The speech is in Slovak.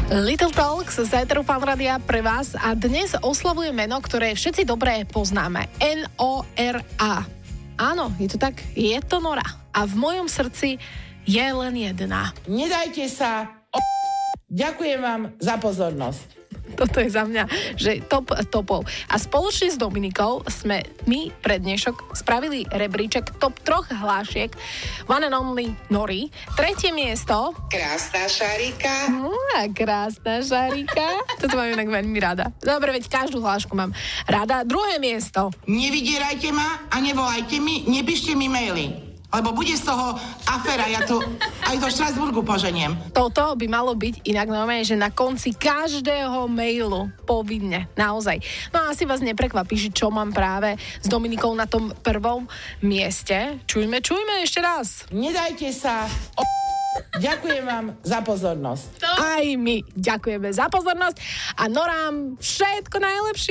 Little Talks z Éteru Fan Rádia pre vás a dnes oslavuje meno, ktoré všetci dobre poznáme. Nora. Áno, je to tak, je to Nora. A v mojom srdci je len jedna. Nedajte sa Ďakujem vám za pozornosť. Toto je za mňa, že top topov. A spoločne s Dominikou sme my pre dnešok spravili rebríček top 3 hlášiek One and Only Nory. 3. miesto. Krásna Šarika. Krásna Šarika. Toto mám inak veľmi rada. Dobre, veď každú hlášku mám rada. 2. miesto. Nevydierajte ma a nevolajte mi, nepíšte mi maily. Lebo bude z toho aféra, ja to aj do Štrasburgu poženiem. Toto by malo byť inak normálne, že na konci každého mailu povinne, naozaj. No a asi vás neprekvapí, že čo mám práve s Dominikou na tom 1. mieste. Čujme ešte raz. Nedajte sa Ďakujem vám za pozornosť. Aj my ďakujeme za pozornosť a Norám všetko najlepšie.